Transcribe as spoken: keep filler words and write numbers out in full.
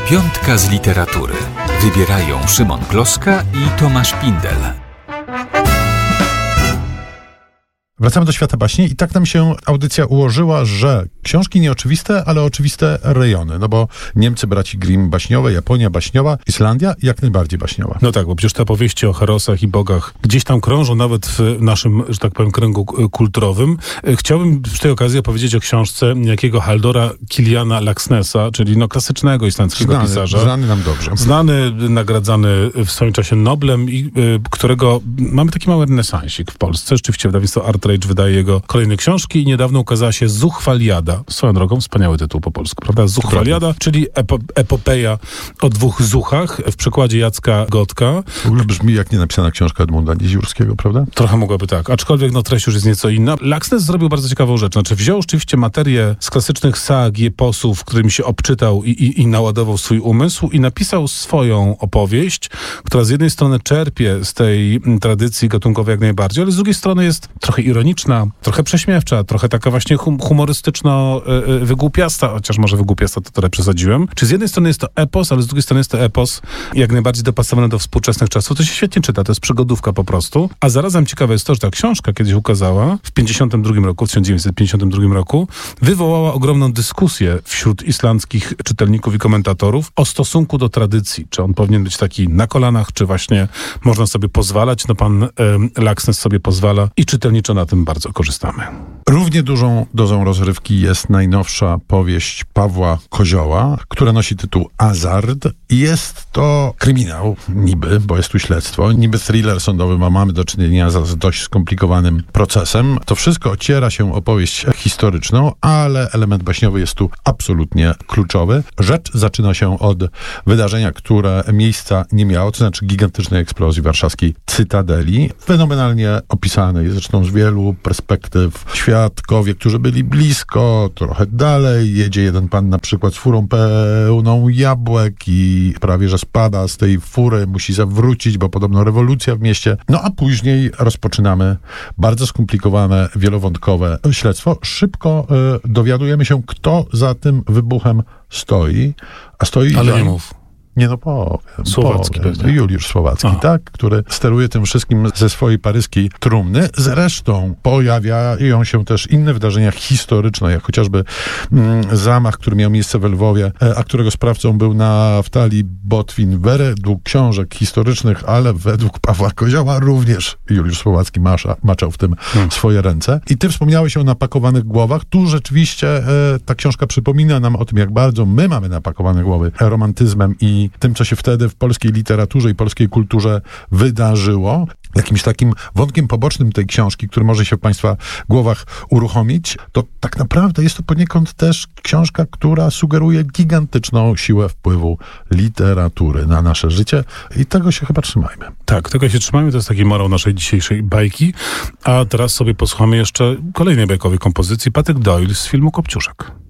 Piątka z literatury. Wybierają Szymon Kloska i Tomasz Pindel. Wracamy do świata baśni i tak nam się audycja ułożyła, że książki nieoczywiste, ale oczywiste rejony. No bo Niemcy, braci Grimm baśniowe, Japonia baśniowa, Islandia jak najbardziej baśniowa. No tak, bo przecież te opowieści o herosach i bogach gdzieś tam krążą nawet w naszym, że tak powiem, kręgu kulturowym. Chciałbym przy tej okazji opowiedzieć o książce niejakiego Haldora Killiana Laxnessa, czyli no klasycznego islandzkiego znany, pisarza. Znany nam dobrze. Znany, nagradzany w swoim czasie Noblem i y, którego mamy taki mały renesansik w Polsce. Rzeczywiście wydawnictwo Art wydaje jego kolejne książki i niedawno ukazała się Zuchwaliada. Swoją drogą wspaniały tytuł po polsku, prawda? Zuchwaliada, czyli epo, epopeja o dwóch zuchach w przekładzie Jacka Gotka. W ogóle brzmi jak nienapisana książka Edmunda Nieziórskiego, prawda? Trochę mogłaby tak, aczkolwiek no treść już jest nieco inna. Laxness zrobił bardzo ciekawą rzecz. Znaczy wziął rzeczywiście materię z klasycznych sag i eposów, którymi się obczytał i, i, i naładował swój umysł i napisał swoją opowieść, która z jednej strony czerpie z tej tradycji gatunkowej jak najbardziej, ale z drugiej strony jest trochę ironiczna, trochę prześmiewcza, trochę taka właśnie hum- humorystyczno-wygłupiasta, chociaż może wygłupiasta to trochę przesadziłem. Czy z jednej strony jest to epos, ale z drugiej strony jest to epos jak najbardziej dopasowany do współczesnych czasów. To się świetnie czyta, to jest przygodówka po prostu. A zarazem ciekawe jest to, że ta książka kiedyś ukazała w pięćdziesiątym drugim roku, w tysiąc dziewięćset pięćdziesiątym drugim roku, wywołała ogromną dyskusję wśród islandzkich czytelników i komentatorów o stosunku do tradycji. Czy on powinien być taki na kolanach, czy właśnie można sobie pozwalać. No pan e, Laxness sobie pozwala i czytelniczo na tym bardzo korzystamy. Równie dużą dozą rozrywki jest najnowsza powieść Pawła Kozioła, która nosi tytuł Azard. Jest to kryminał, niby, bo jest tu śledztwo, niby thriller sądowy, a mamy do czynienia z dość skomplikowanym procesem. To wszystko ociera się o powieść historyczną, ale element baśniowy jest tu absolutnie kluczowy. Rzecz zaczyna się od wydarzenia, które miejsca nie miało, to znaczy gigantycznej eksplozji warszawskiej Cytadeli. Fenomenalnie opisanej, zresztą z wielu perspektyw. Świadkowie, którzy byli blisko, trochę dalej. Jedzie jeden pan na przykład z furą pełną jabłek i prawie że spada z tej fury, musi zawrócić, bo podobno rewolucja w mieście. No a później rozpoczynamy bardzo skomplikowane, wielowątkowe śledztwo. Szybko y, dowiadujemy się, kto za tym wybuchem stoi. A stoi... Ale za... nie mów. Nie no powiem. Słowacki powiem. pewnie. Juliusz Słowacki, Aha. tak? Który steruje tym wszystkim ze swojej paryskiej trumny. Zresztą pojawiają się też inne wydarzenia historyczne, jak chociażby mm, zamach, który miał miejsce w Lwowie, a którego sprawcą był Naftali Botwin. Według książek historycznych, ale według Pawła Kozioła również Juliusz Słowacki masza, maczał w tym hmm. swoje ręce. I ty wspomniałeś o napakowanych głowach. Tu rzeczywiście e, ta książka przypomina nam o tym, jak bardzo my mamy napakowane głowy romantyzmem i tym, co się wtedy w polskiej literaturze i polskiej kulturze wydarzyło. Jakimś takim wątkiem pobocznym tej książki, który może się w Państwa głowach uruchomić, to tak naprawdę jest to poniekąd też książka, która sugeruje gigantyczną siłę wpływu literatury na nasze życie i tego się chyba trzymajmy. Tak, tego się trzymajmy, to jest taki morał naszej dzisiejszej bajki. A teraz sobie posłuchamy jeszcze kolejnej bajkowej kompozycji, Patrick Doyle z filmu Kopciuszek.